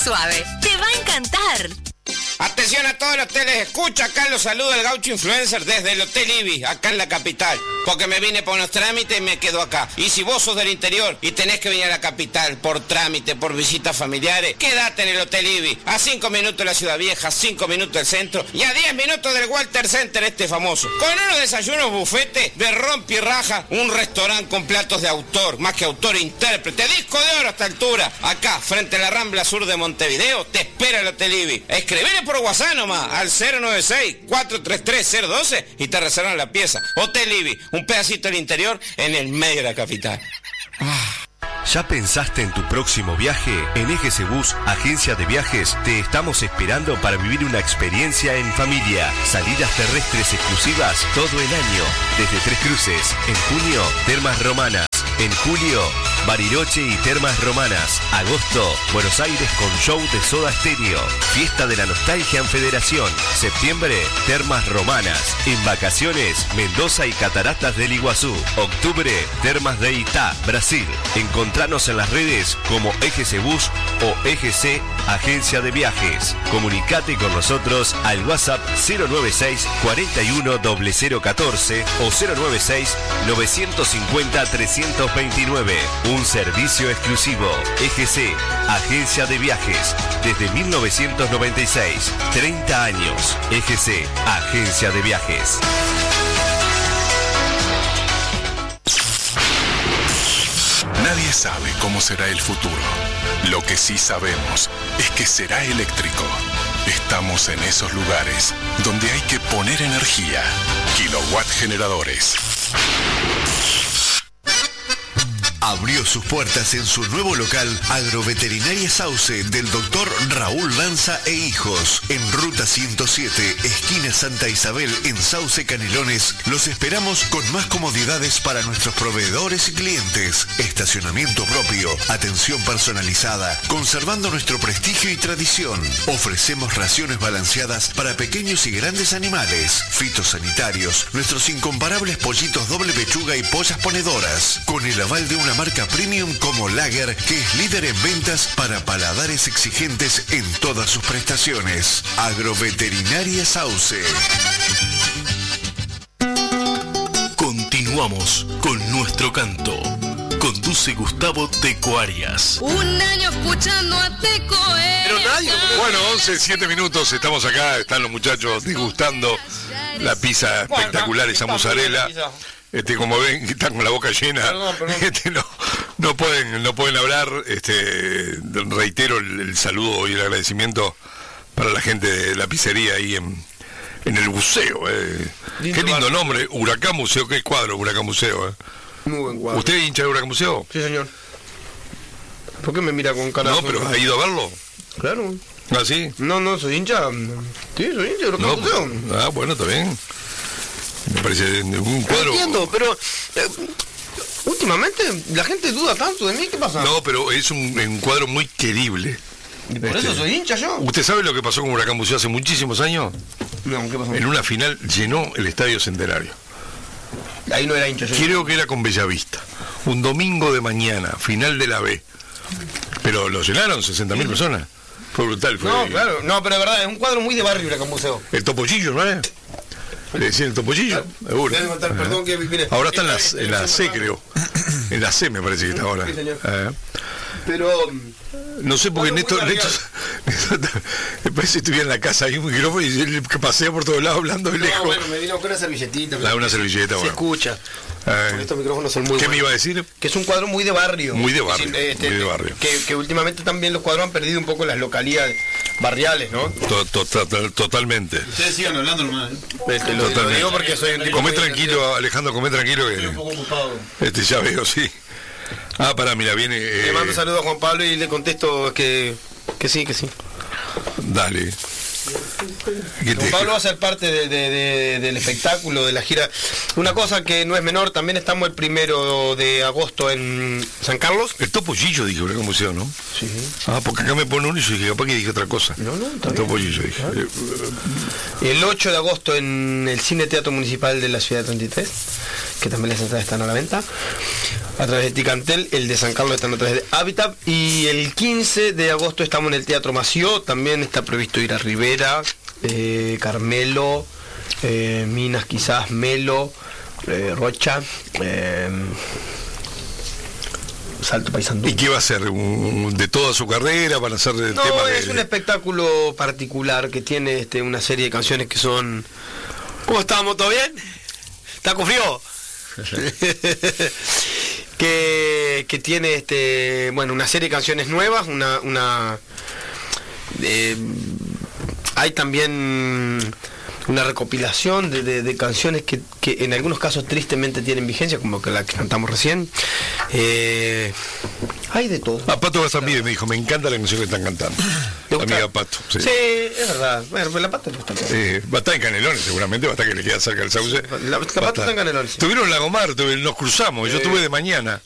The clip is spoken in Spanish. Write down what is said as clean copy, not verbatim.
suave. Te va a encantar. Atención a todos los hoteles, escucha, acá los saluda el Gaucho Influencer desde el Hotel Ibis, acá en la capital, porque me vine por unos trámites y me quedo acá. Y si vos sos del interior y tenés que venir a la capital por trámite, por visitas familiares, quédate en el Hotel Ibis, a 5 minutos de la Ciudad Vieja, 5 minutos del centro y a 10 minutos del Walter Center, este famoso. Con unos desayunos bufete de rompi y raja, un restaurante con platos de autor, más que autor, intérprete, disco de oro a esta altura. Acá, frente a la Rambla Sur de Montevideo, te espera el Hotel Ibis. Escribile por WhatsApp nomás, al 096-433-012 y te reservan la pieza. Hotel Ibis, un pedacito del interior en el medio de la capital. ¿Ya pensaste en tu próximo viaje? En EGC Bus, agencia de viajes, te estamos esperando para vivir una experiencia en familia. Salidas terrestres exclusivas todo el año. Desde Tres Cruces. En junio, Termas Romanas. En julio, Bariloche y Termas Romanas. Agosto, Buenos Aires con show de Soda Stereo. Fiesta de la Nostalgia en Federación. Septiembre, Termas Romanas. En vacaciones, Mendoza y Cataratas del Iguazú. Octubre, Termas de Itá, Brasil. Encontranos en las redes como EGC Bus o EGC Agencia de Viajes. Comunicate con nosotros al WhatsApp 096 41 0014 o 096 950 329. Un servicio exclusivo. EGC Agencia de Viajes. Desde 1996. 30 años. EGC Agencia de Viajes. Nadie sabe cómo será el futuro. Lo que sí sabemos es que será eléctrico. Estamos en esos lugares donde hay que poner energía. Kilowatt Generadores. Abrió sus puertas en su nuevo local Agroveterinaria Sauce del Dr. Raúl Lanza e Hijos. En Ruta 107, esquina Santa Isabel, en Sauce Canelones. Los esperamos con más comodidades para nuestros proveedores y clientes. Estacionamiento propio, atención personalizada, conservando nuestro prestigio y tradición. Ofrecemos raciones balanceadas para pequeños y grandes animales, fitosanitarios, nuestros incomparables pollitos doble pechuga y pollas ponedoras, con el aval de una marca premium como Lager, que es líder en ventas para paladares exigentes en todas sus prestaciones. Agroveterinaria Sauce. Continuamos con nuestro canto. Conduce Gustavo Teco Arias. Un año escuchando a Teco. Pero nadie. Bueno, 11, 7 minutos, estamos acá, están los muchachos degustando la pizza espectacular, esa mozzarella. Como ven, están con la boca llena. Perdón. No pueden hablar. Reitero el saludo y el agradecimiento para la gente de la pizzería ahí en el buceo. Qué lindo nombre, Huracán Museo. Qué cuadro, Huracán Museo. Muy buen cuadro. ¿Usted es hincha de Huracán Museo? Sí, señor. ¿Por qué me mira con cara? No, pero ¿ha ido a verlo? Claro. ¿Ah, sí? No, soy hincha. Sí, soy hincha de Huracán Museo. Ah, bueno, está bien. Me parece un cuadro. No entiendo, pero últimamente la gente duda tanto de mí. ¿Qué pasa? No, pero es un cuadro muy querible. ¿Y por eso soy hincha yo? ¿Usted sabe lo que pasó con Huracán Museo hace muchísimos años? No, ¿qué pasó? En una final llenó el Estadio Centenario. Ahí no era hincha yo. Creo que era con Bellavista. Un domingo de mañana, final de la B. Pero lo llenaron 60.000 personas. Fue brutal. No, claro. No, pero de verdad, es un cuadro muy de barrio Huracán Museo. El Topollillo, ¿no es? Le decían el Topollillo, seguro. Perdón, que mire, ahora está en la C, creo. En la C me parece que está ahora. Sí, señor. Pero no sé, porque Néstor me parece que estuviera en la casa ahí un micrófono y él pasea por todos lados hablando de lejos. Bueno, me vino con una servilletita. Una servilleta, se bueno. escucha. Estos micrófonos son muy ¿Qué buenos. me iba a decir? Que es un cuadro muy de barrio. Muy de barrio. Muy de barrio. Que últimamente también los cuadros han perdido un poco las localidades barriales, ¿no? Totalmente. Ustedes sigan hablando nomás. Lo digo porque soy un tipo. Comé tranquilo, Alejandro, comé tranquilo. Estoy un poco ocupado. Ya veo, sí. Mira, viene. Le mando saludos a Juan Pablo y le contesto que sí. Dale. Juan Pablo va a ser parte del espectáculo, de la gira. Una cosa que no es menor, también estamos el 1 de agosto en San Carlos. El Topollillo dije, Huracán Museo, ¿no? Sí. Porque acá me pone uno y yo dije, capaz que dije otra cosa. No, el Topollillo dije. El 8 de agosto en el Cine Teatro Municipal de la Ciudad de 33, que también las entradas están a la venta. a través de Ticantel, el de San Carlos están a través de Habitat, y el 15 de agosto estamos en el Teatro Mació, también está previsto ir a Rivera, Carmelo, Minas quizás, Melo, Rocha, Salto Paysandú. ¿Y qué va a ser? ¿De toda su carrera? ¿Van a hacer el tema de...? Es un espectáculo particular que tiene una serie de canciones que son... ¿Cómo estamos? ¿Todo bien? ¿Está con frío? que tiene una serie de canciones nuevas, hay también una recopilación de canciones que en algunos casos tristemente tienen vigencia, como que la que cantamos recién. Hay de todo. Pato Gazambide me dijo, me encanta la canción que están cantando. La amiga Pato. Sí, es verdad. Bueno, la Pato está va a estar en Canelones, seguramente, va a estar que le queda cerca del Sauce. La Pato está en Canelones. Tuvieron Lagomar, nos cruzamos, yo estuve de mañana.